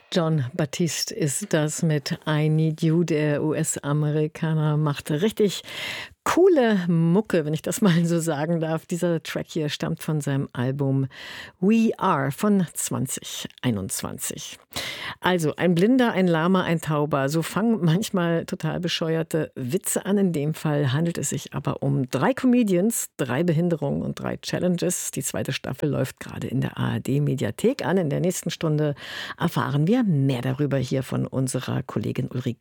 Jon Batiste ist das mit I Need You. Der US-Amerikaner macht richtig coole Mucke, wenn ich das mal so sagen darf. Dieser Track hier stammt von seinem Album We Are von 2021. Also ein Blinder, ein Lahmer, ein Tauber. So fangen manchmal total bescheuerte Witze an. In dem Fall handelt es sich aber um 3 Comedians, 3 Behinderungen und 3 Challenges. Die zweite Staffel läuft gerade in der ARD-Mediathek an. In der nächsten Stunde erfahren wir mehr darüber hier von unserer Kollegin Ulrike